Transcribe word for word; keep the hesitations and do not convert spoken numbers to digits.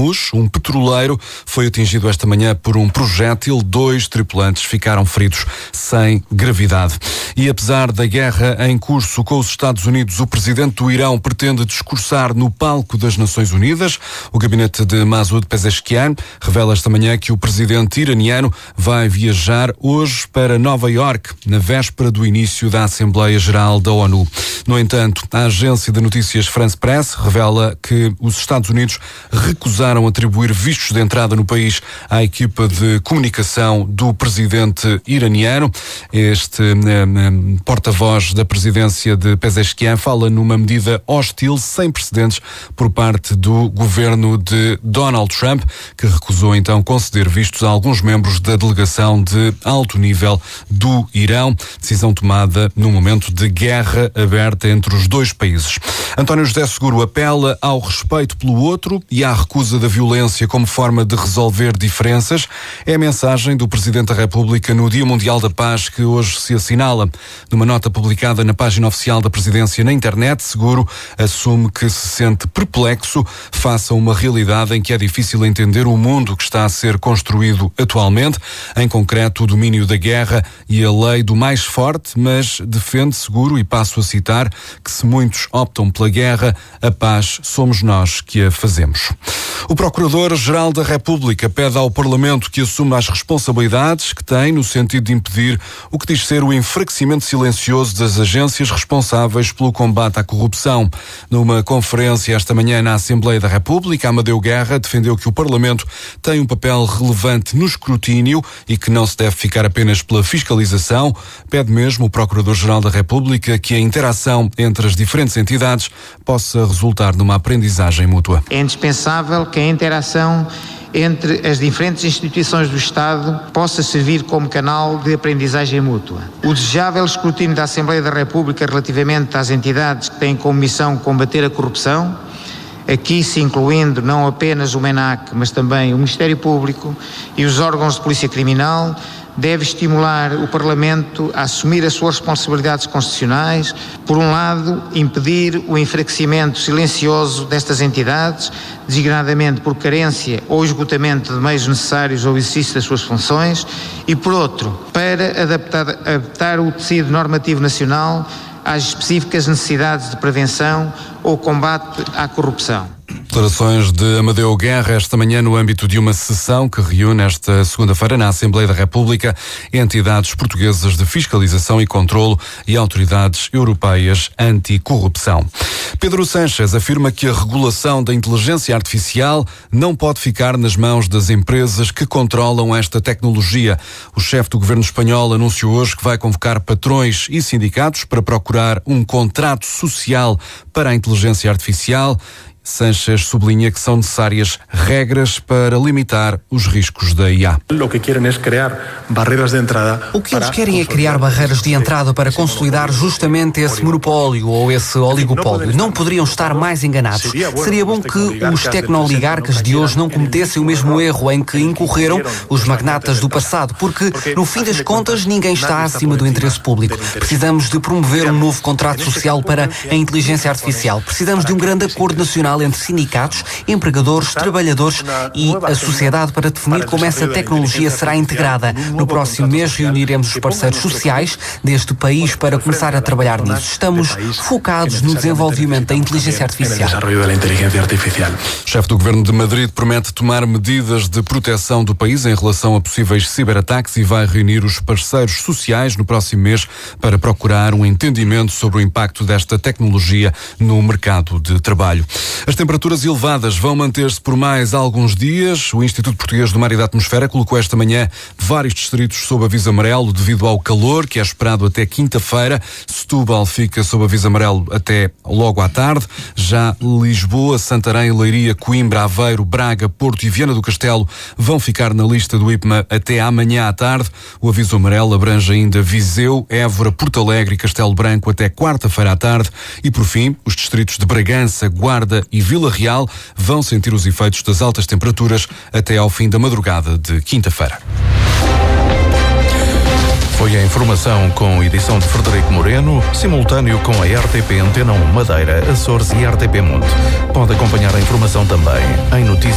Hormuz, um petroleiro, foi atingido esta manhã por um projétil. Dois tripulantes ficaram feridos sem gravidade. E apesar da guerra em curso com os Estados Unidos, o presidente do Irão pretende discursar no palco das Nações Unidas. O gabinete de Masoud Pezeshkian revela esta manhã que o presidente iraniano vai viajar hoje para Nova Iorque, na véspera do início da Assembleia Geral da ONU. No entanto, a agência de notícias France Press revela que os Estados Unidos recusaram atribuir vistos de entrada no país à equipa de comunicação do presidente iraniano. Este um, porta-voz da presidência de Pezeshkian fala numa medida hostil sem precedentes por parte do governo de Donald Trump, que recusou então conceder vistos a alguns membros da delegação de alto nível do Irão, decisão tomada num momento de guerra aberta entre os dois países. António José Seguro apela ao respeito pelo outro e à recusa da violência como forma de resolver diferenças. É a mensagem do Presidente da República no Dia Mundial da Paz, que hoje se assinala. Numa nota publicada na página oficial da Presidência na internet, Seguro assume que se sente perplexo face a uma realidade em que é difícil entender o mundo que está a ser construído atualmente, em concreto o domínio da guerra e a lei do mais forte, mas defende Seguro, e passo a citar, que se muitos optam pela guerra, a paz somos nós que a fazemos. O Procurador-Geral da República pede ao Parlamento que assuma as responsabilidades que tem no sentido de impedir o que diz ser o enfraquecimento silencioso das agências responsáveis pelo combate à corrupção. Numa conferência esta manhã na Assembleia da República, Amadeu Guerra defendeu que o Parlamento tem um papel relevante no escrutínio e que não se deve ficar apenas pela fiscalização. Pede mesmo o Procurador-Geral da República que a interação entre as diferentes entidades possa resultar numa aprendizagem mútua. É indispensável que a interação entre as diferentes instituições do Estado possa servir como canal de aprendizagem mútua. O desejável escrutínio da Assembleia da República relativamente às entidades que têm como missão combater a corrupção, aqui se incluindo não apenas o MENAC, mas também o Ministério Público e os órgãos de polícia criminal, deve estimular o Parlamento a assumir as suas responsabilidades constitucionais, por um lado, impedir o enfraquecimento silencioso destas entidades, designadamente por carência ou esgotamento de meios necessários ao exercício das suas funções, e por outro, para adaptar, adaptar o tecido normativo nacional às específicas necessidades de prevenção ou combate à corrupção. Declarações de Amadeu Guerra esta manhã no âmbito de uma sessão que reúne esta segunda-feira na Assembleia da República entidades portuguesas de fiscalização e controlo e autoridades europeias anticorrupção. Pedro Sánchez afirma que a regulação da inteligência artificial não pode ficar nas mãos das empresas que controlam esta tecnologia. O chefe do governo espanhol anunciou hoje que vai convocar patrões e sindicatos para procurar um contrato social para a inteligência artificial. Sánchez sublinha que são necessárias regras para limitar os riscos da I A. O que querem é criar barreiras de entrada. O que eles querem é criar barreiras de entrada para consolidar justamente esse monopólio ou esse oligopólio. Não poderiam estar mais enganados. Seria bom que os tecnooligarcas de hoje não cometessem o mesmo erro em que incorreram os magnatas do passado, porque, no fim das contas, ninguém está acima do interesse público. Precisamos de promover um novo contrato social para a inteligência artificial. Precisamos de um grande acordo nacional entre sindicatos, empregadores, trabalhadores e a sociedade para definir como essa tecnologia será integrada. No próximo mês reuniremos os parceiros sociais deste país para começar a trabalhar nisso. Estamos focados no desenvolvimento da inteligência artificial. O chefe do governo de Madrid promete tomar medidas de proteção do país em relação a possíveis ciberataques e vai reunir os parceiros sociais no próximo mês para procurar um entendimento sobre o impacto desta tecnologia no mercado de trabalho. As temperaturas elevadas vão manter-se por mais alguns dias. O Instituto Português do Mar e da Atmosfera colocou esta manhã vários distritos sob aviso amarelo devido ao calor que é esperado até quinta-feira. Setúbal fica sob aviso amarelo até logo à tarde. Já Lisboa, Santarém, Leiria, Coimbra, Aveiro, Braga, Porto e Viana do Castelo vão ficar na lista do I P M A até amanhã à tarde. O aviso amarelo abrange ainda Viseu, Évora, Porto Alegre e Castelo Branco até quarta-feira à tarde. E por fim, os distritos de Bragança, Guarda e Vila Real vão sentir os efeitos das altas temperaturas até ao fim da madrugada de quinta-feira. Foi a informação com edição de Frederico Moreno, simultâneo com a R T P Antena um Madeira, Açores e R T P Mundo. Pode acompanhar a informação também em notícias.